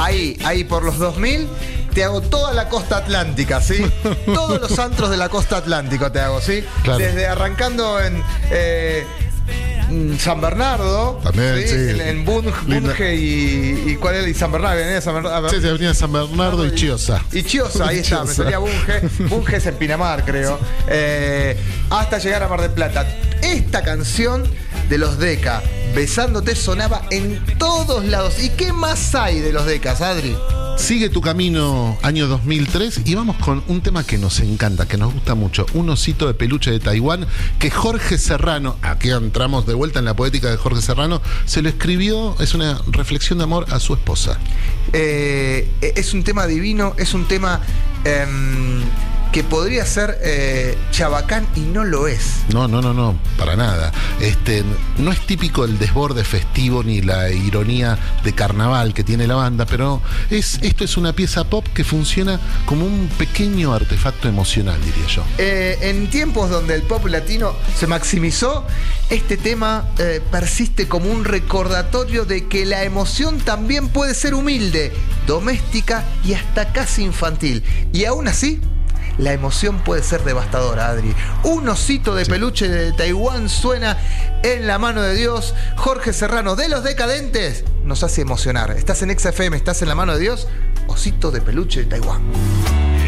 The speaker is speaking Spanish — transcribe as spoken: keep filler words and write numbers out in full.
ahí, ahí por los dos mil, te hago toda la costa atlántica, ¿sí? Todos los antros de la costa atlántica te hago, ¿sí? Claro. Desde arrancando en eh, San Bernardo, también, ¿sí? sí. En, en Bunge, Bunge y, y ¿cuál era? Y San Bernardo, Avenida San Bernardo. Sí, sí, Avenida San Bernardo y Chiosa. Y Chiosa, ahí está, me salía Bunge. Bunge es en Pinamar, creo. Eh, hasta llegar a Mar del Plata. Esta canción de los Decca, Besándote, sonaba en todos lados. ¿Y qué más hay de los Decas, Adri? Sigue tu camino, año dos mil tres, y vamos con un tema que nos encanta, que nos gusta mucho, un osito de peluche de Taiwán, que Jorge Serrano, aquí entramos de vuelta en la poética de Jorge Serrano, se lo escribió, es una reflexión de amor a su esposa. Eh, es un tema divino, es un tema eh, que podría ser eh, chabacán y no lo es. No, no, no, no, para nada. Este, no es típico el desborde festivo ni la ironía de carnaval que tiene la banda, pero es, esto es una pieza pop que funciona como un pequeño artefacto emocional, diría yo. Eh, en tiempos donde el pop latino se maximizó, este tema eh, persiste como un recordatorio de que la emoción también puede ser humilde, doméstica y hasta casi infantil. Y aún así, la emoción puede ser devastadora, Adri. Un osito de sí. peluche de Taiwán suena en la mano de Dios. Jorge Serrano de Los Decadentes nos hace emocionar. Estás en Exa F M, estás en la mano de Dios. Osito de peluche de Taiwán.